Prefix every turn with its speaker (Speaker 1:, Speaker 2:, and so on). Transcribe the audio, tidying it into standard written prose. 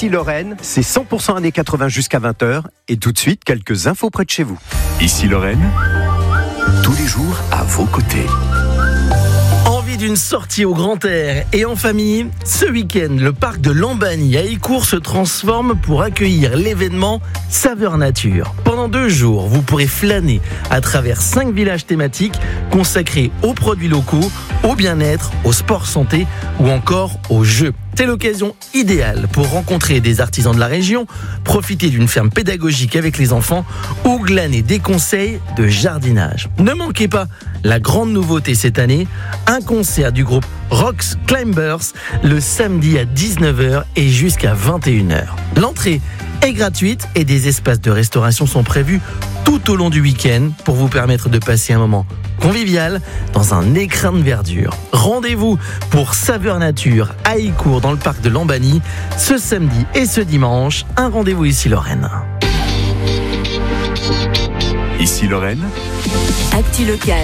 Speaker 1: Ici Lorraine, c'est 100% années 80 jusqu'à 20h. Et tout de suite, quelques infos près de chez vous.
Speaker 2: Ici Lorraine, tous les jours à vos côtés.
Speaker 3: Envie d'une sortie au grand air et en famille? Ce week-end, le parc de Lambany à Écourt se transforme pour accueillir l'événement Saveur Nature. Pendant 2 jours, vous pourrez flâner à travers 5 villages thématiques consacrés aux produits locaux, au bien-être, au sport santé ou encore aux jeux. C'est l'occasion idéale pour rencontrer des artisans de la région, profiter d'une ferme pédagogique avec les enfants ou glaner des conseils de jardinage. Ne manquez pas la grande nouveauté cette année, un concert du groupe Rocks Climbers le samedi à 19h et jusqu'à 21h. L'entrée est gratuite et des espaces de restauration sont prévus tout au long du week-end pour vous permettre de passer un moment convivial dans un écrin de verdure. Rendez-vous pour Saveur Nature à Écourt dans le parc de Lambany ce samedi et ce dimanche. Un rendez-vous ici Lorraine.
Speaker 2: Ici Lorraine,
Speaker 4: Actu locale.